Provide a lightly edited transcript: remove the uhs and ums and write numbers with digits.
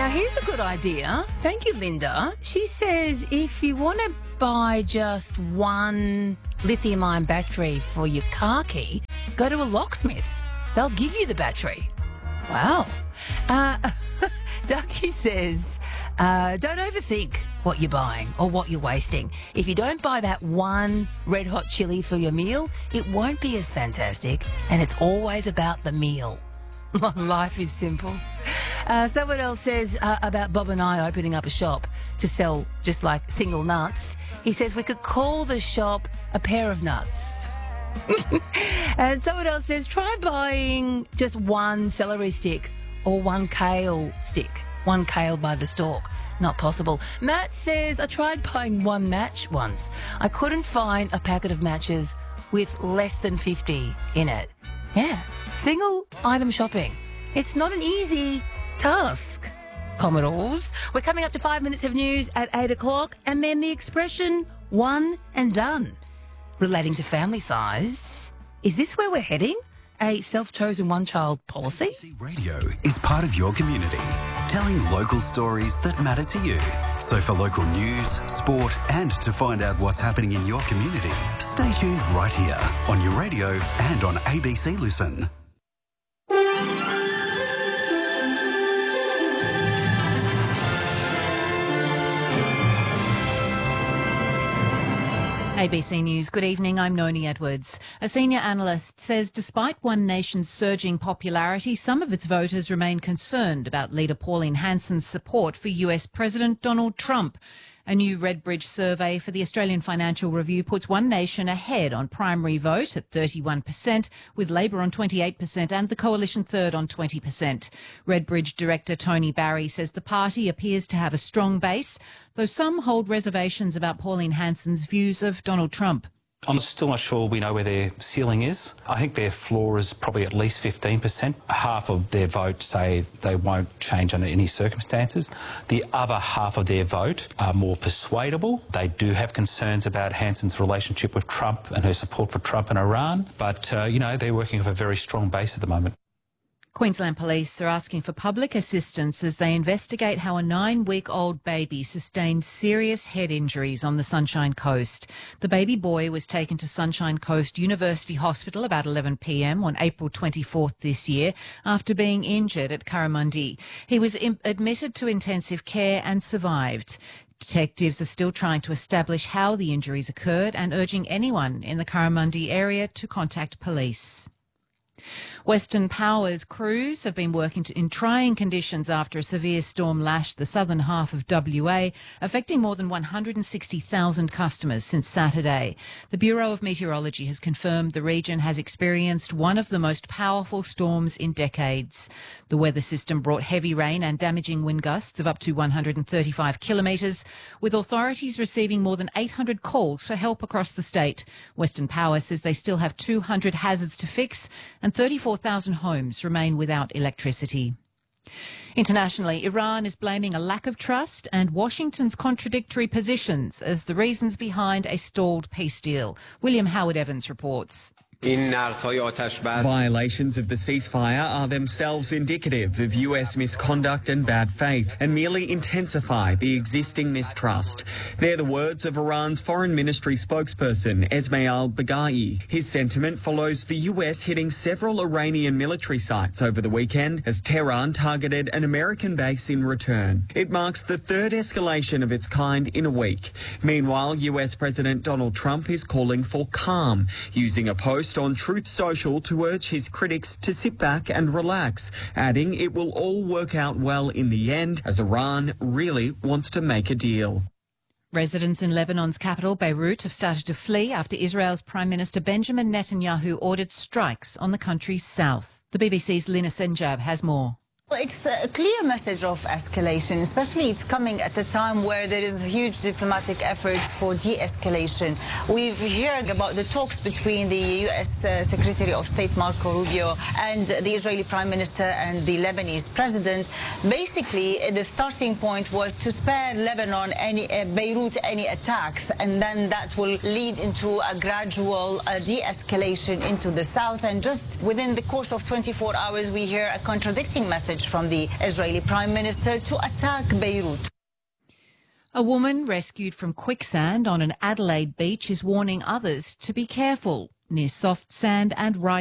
Here's a good idea. Thank you, Linda. She says if you want to buy just one lithium-ion battery for your car key, go to a locksmith. They'll give you the battery. Wow. Ducky says, don't overthink what you're buying or what you're wasting. If you don't buy that one red hot chili for your meal, it won't be as fantastic, and it's always about the meal. Life is simple. Someone else says about Bob and I opening up a shop to sell just like single nuts. He says we could call the shop A Pair of Nuts. And someone else says try buying just one celery stick or one kale stick. One kale by the stalk. Not possible. Matt says I tried buying one match once. I couldn't find a packet of matches with less than 50 in it. Yeah, single item shopping. It's not an easy task, Commodores. We're coming up to 5 minutes of news at 8 o'clock, and then the expression one and done. Relating to family size, is this where we're heading? A self-chosen one-child policy? ABC Radio is part of your community, telling local stories that matter to you. So for local news, sport, and to find out what's happening in your community, stay tuned right here on your radio and on ABC Listen. ABC News, good evening, I'm Noni Edwards. A senior analyst says despite One Nation's surging popularity, some of its voters remain concerned about leader Pauline Hanson's support for US President Donald Trump. A new Redbridge survey for the Australian Financial Review puts One Nation ahead on primary vote at 31%, with Labor on 28% and the Coalition third on 20%. Redbridge director Tony Barry says the party appears to have a strong base, though some hold reservations about Pauline Hanson's views of Donald Trump. I'm still not sure we know where their ceiling is. I think their floor is probably at least 15%. Half of their vote say they won't change under any circumstances. The other half of their vote are more persuadable. They do have concerns about Hanson's relationship with Trump and her support for Trump and Iran. But, they're working off a very strong base at the moment. Queensland Police are asking for public assistance as they investigate how a 9-week-old baby sustained serious head injuries on the Sunshine Coast. The baby boy was taken to Sunshine Coast University Hospital about 11 p.m. on April 24th this year after being injured at Currimundi. He was admitted to intensive care and survived. Detectives are still trying to establish how the injuries occurred and urging anyone in the Currimundi area to contact police. Western Power's crews have been working in trying conditions after a severe storm lashed the southern half of WA, affecting more than 160,000 customers since Saturday. The Bureau of Meteorology has confirmed the region has experienced one of the most powerful storms in decades. The weather system brought heavy rain and damaging wind gusts of up to 135 kilometres, with authorities receiving more than 800 calls for help across the state. Western Power says they still have 200 hazards to fix and 34,000 homes remain without electricity. Internationally, Iran is blaming a lack of trust and Washington's contradictory positions as the reasons behind a stalled peace deal. William Howard Evans reports. Violations of the ceasefire are themselves indicative of US misconduct and bad faith and merely intensify the existing mistrust. They're the words of Iran's Foreign Ministry spokesperson, Esmail Baghai. His sentiment follows the US hitting several Iranian military sites over the weekend as Tehran targeted an American base in return. It marks the third escalation of its kind in a week. Meanwhile, US President Donald Trump is calling for calm, using a post on Truth Social to urge his critics to sit back and relax, adding it will all work out well in the end as Iran really wants to make a deal. Residents in Lebanon's capital, Beirut, have started to flee after Israel's Prime Minister Benjamin Netanyahu ordered strikes on the country's south. The BBC's Lina Senjab has more. It's a clear message of escalation, especially it's coming at a time where there is huge diplomatic efforts for de-escalation. We've heard about the talks between the U.S. Secretary of State Marco Rubio and the Israeli Prime Minister and the Lebanese President. Basically, the starting point was to spare Lebanon, Beirut, any attacks, and then that will lead into a gradual de-escalation into the south. And just within the course of 24 hours, we hear a contradicting message message from the Israeli Prime Minister to attack Beirut. A woman rescued from quicksand on an Adelaide beach is warning others to be careful. Near soft sand and